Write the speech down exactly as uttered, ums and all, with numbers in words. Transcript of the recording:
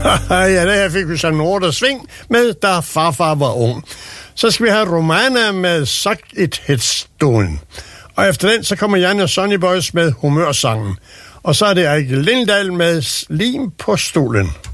Ja, det her fik vi så Nord og Sving med Da farfar var ung. Så skal vi have Romana med Sagt et Headstone. Og efter den, så kommer Jan og Sonny Boys med Humørsangen. Og så er det Erik Lindahl med Lim på stolen.